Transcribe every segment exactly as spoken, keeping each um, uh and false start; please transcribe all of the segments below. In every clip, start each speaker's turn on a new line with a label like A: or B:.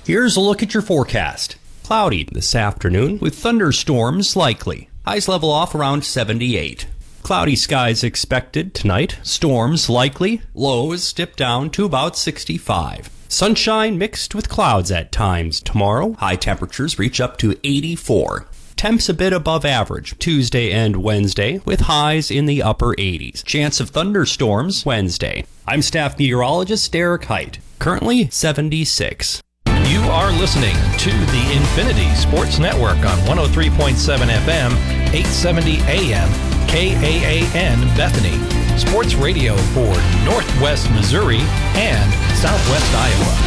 A: Here's a look at your forecast. Cloudy this afternoon with thunderstorms likely. Highs level off around seventy-eight. Cloudy skies expected tonight. Storms likely. Lows dip down to about sixty-five. Sunshine mixed with clouds at times tomorrow. High temperatures reach up to eighty-four. Temps a bit above average Tuesday and Wednesday with highs in the upper eighties. Chance of thunderstorms Wednesday. I'm staff meteorologist Derek Height. Currently seventy-six.
B: You are listening to the Infinity Sports Network on one oh three point seven F M, eight seventy A M, K A A N Bethany. Sports radio for Northwest Missouri and Southwest Iowa.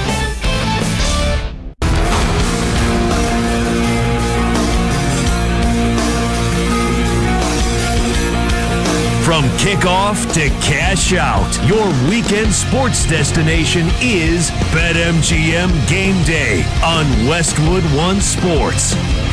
C: From kickoff to cash out, your weekend sports destination is BetMGM Game Day on Westwood One Sports.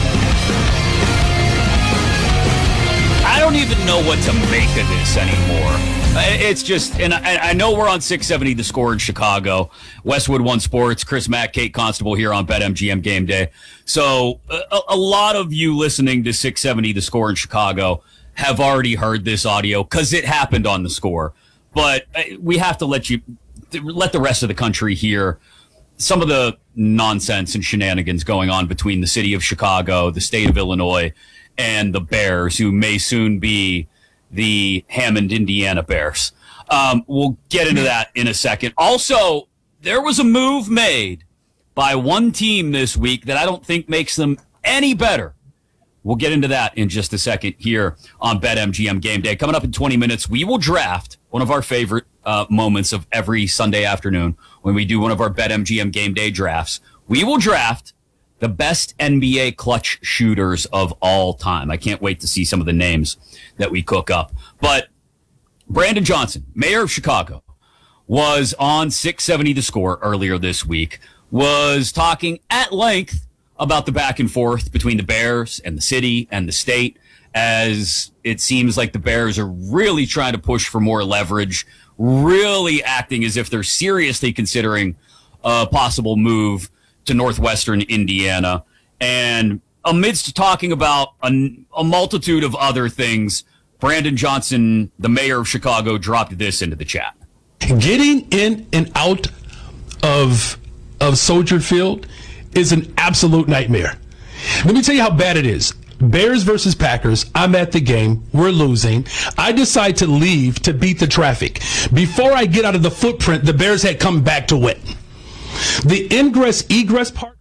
D: I don't even know what to make of this anymore. It's just, and I, I know we're on six seventy The Score in Chicago. Westwood One Sports, Chris Mack, Kate Constable here on BetMGM Game Day. So a, a lot of you listening to six seventy The Score in Chicago have already heard this audio because it happened on The Score. But we have to let you, let the rest of the country hear some of the nonsense and shenanigans going on between the city of Chicago, the state of Illinois, and the Bears, who may soon be the Hammond, Indiana Bears. Um, we'll get into that in a second. Also, there was a move made by one team this week that I don't think makes them any better. We'll get into that in just a second here on BetMGM Game Day. Coming up in twenty minutes, we will draft one of our favorite uh, moments of every Sunday afternoon when we do one of our BetMGM Game Day drafts. We will draft the best N B A clutch shooters of all time. I can't wait to see some of the names that we cook up. But Brandon Johnson, mayor of Chicago, was on six seventy The Score earlier this week, was talking at length about the back and forth between the Bears and the city and the state, as it seems like the Bears are really trying to push for more leverage, really acting as if they're seriously considering a possible move to Northwestern Indiana. And amidst talking about a, a multitude of other things, Brandon Johnson, the mayor of Chicago, dropped this into the chat.
E: Getting in and out of of Soldier Field is an absolute nightmare. Let me tell you how bad it is. Bears versus Packers. I'm at the game. We're losing. I decide to leave to beat the traffic. Before I get out of the footprint, the Bears had come back to win. The ingress egress part.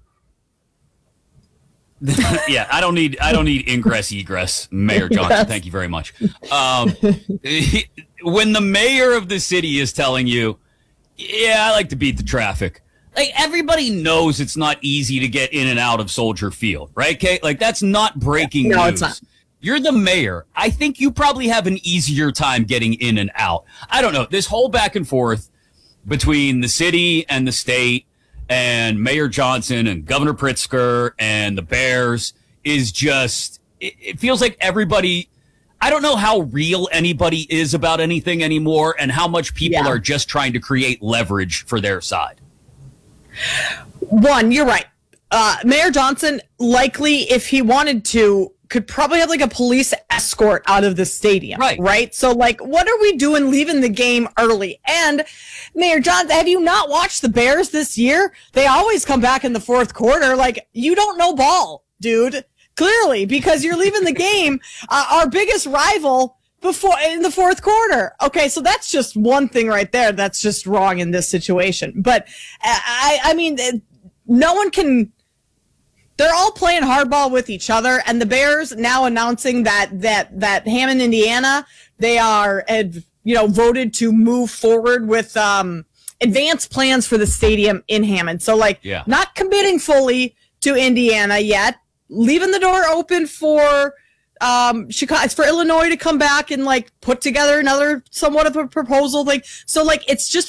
D: yeah, I don't need I don't need ingress egress, Mayor Johnson. Yes. Thank you very much. Um, when the mayor of the city is telling you, "Yeah, I like to beat the traffic," like everybody knows it's not easy to get in and out of Soldier Field, right, Kate? Like that's not breaking
F: no,
D: news.
F: It's not.
D: You're the mayor. I think you probably have an easier time getting in and out. I don't know. This whole back and forth between the city and the state and Mayor Johnson and Governor Pritzker and the Bears is just, it, it feels like everybody, I don't know how real anybody is about anything anymore and how much people
F: Yeah.
D: are just trying to create leverage for their side.
F: One, you're right. Uh, Mayor Johnson, likely, if he wanted to, could probably have like a police escort out of the stadium.
D: Right.
F: Right. So, like, what are we doing leaving the game early? And Mayor Johnson, have you not watched the Bears this year? They always come back in the fourth quarter. Like, you don't know ball, dude. Clearly, because you're leaving the game, uh, our biggest rival, before in the fourth quarter. Okay, so that's just one thing right there that's just wrong in this situation. But I, I mean, no one can. They're all playing hardball with each other, and the Bears now announcing that that that Hammond, Indiana, they are, had, you know, voted to move forward with um, advanced plans for the stadium in Hammond. So, like,
D: Yeah.
F: not committing fully to Indiana yet, leaving the door open for um, Chicago, for Illinois to come back and like put together another somewhat of a proposal. Like, so, like, it's just